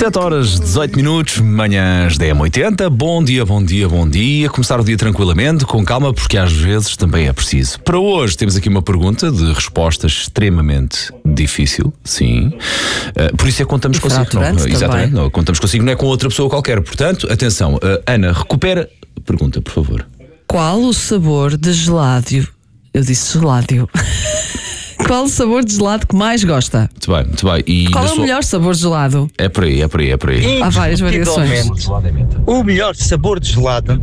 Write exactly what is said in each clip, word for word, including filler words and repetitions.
sete horas, dezoito minutos, manhãs da M oitenta. Bom dia, bom dia, bom dia. Começar o dia tranquilamente, com calma, porque às vezes também é preciso. Para hoje temos aqui uma pergunta de resposta extremamente difícil, sim. Uh, por isso é que contamos consigo. Não, exatamente, não, contamos consigo, não é com outra pessoa qualquer. Portanto, atenção, uh, Ana, recupera a pergunta, por favor. Qual o sabor de gelado? Eu disse gelado. Qual o sabor de gelado que mais gosta? Muito bem, muito bem. E qual é o sua... melhor sabor de gelado? É por aí, é por aí, é por aí. Há várias variações. O melhor sabor de gelado,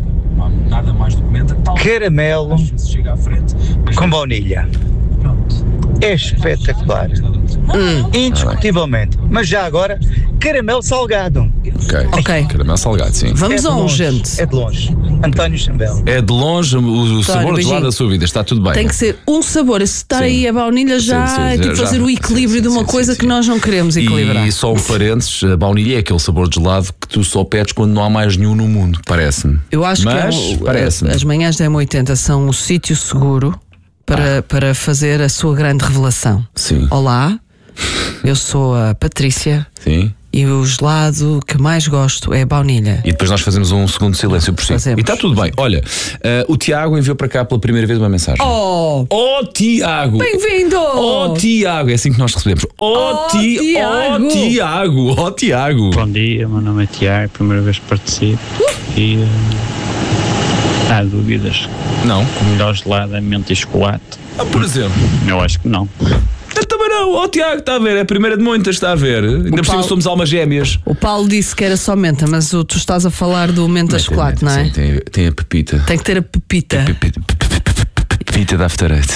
caramelo com baunilha. É espetacular. Hum. Indiscutivelmente. Mas já agora, caramelo salgado. Ok. Ok. Caramelo salgado, sim. Vamos é a um, longe, gente. É de longe. António Chambel. É de longe o, o sabor de gelado da sua vida. Está tudo bem. Tem que ser um sabor. Se estar sim. aí a baunilha já sim, sim, é tipo já, fazer o equilíbrio sim, de uma sim, coisa sim, que sim. nós não queremos equilibrar. E só um parênteses, a baunilha é aquele sabor de gelado que tu só pedes quando não há mais nenhum no mundo, parece-me. Eu acho Mas, que é o, parece-me. as manhãs da M oitenta são o sítio seguro para, ah. para fazer a sua grande revelação. Sim. Olá, eu sou a Patrícia. Sim. E o gelado que mais gosto é a baunilha. E depois nós fazemos um segundo silêncio por si. Fazemos. E está tudo bem. Olha, uh, o Tiago enviou para cá pela primeira vez uma mensagem. Oh! Oh, Tiago! Bem-vindo! Oh, Tiago! É assim que nós recebemos. Oh, oh ti... Tiago! Oh, Tiago! Oh, Tiago! Bom dia, meu nome é Tiago, primeira vez que participo. Uh! E uh, há dúvidas? Não. O melhor gelado é menta e chocolate? Ah, por exemplo? Eu acho que não. Eu também não. Oh, Tiago, está a ver? É a primeira de muitas, está a ver? Ainda por cima somos almas gêmeas. O Paulo disse que era só menta, mas o, tu estás a falar do menta-chocolate, não é? Sim, tem, tem a pepita. Tem que ter a pepita. Pepita da After Eight.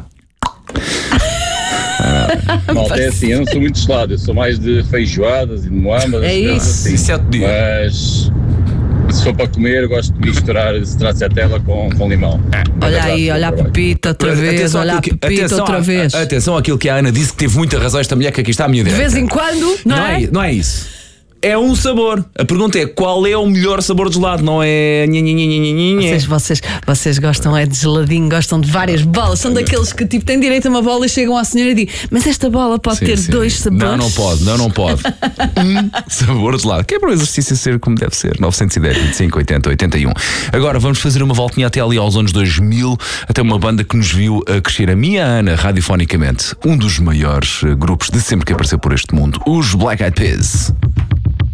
Malta, é assim, eu não sou muito gelado, eu sou mais de feijoadas e de moambas. É isso. Assim. Isso é dia. Mas se for para comer, eu gosto de misturar stracciatella com, com limão. Olha aí, olha a pepita outra vez, atenção olha a pepita atenção, outra vez. Atenção àquilo que a Ana disse, que teve muita razão esta mulher, que aqui está a minha ideia. De vez em quando, não, não é? é? Não é isso. É um sabor. A pergunta é qual é o melhor sabor de gelado, não é? Vocês, vocês, vocês gostam é de geladinho, gostam de várias bolas. São daqueles que tipo têm direito a uma bola e chegam à senhora e dizem: mas esta bola pode sim, ter sim. dois sabores? Não, não pode, não, não pode. um sabor de gelado. Que é para o exercício ser como deve ser. nove um zero, vinte e cinco, oitenta, oitenta e um. Agora vamos fazer uma voltinha até ali aos anos dois mil, até uma banda que nos viu a crescer. A minha Ana, radiofonicamente, um dos maiores grupos de sempre que apareceu por este mundo, os Black Eyed Peas.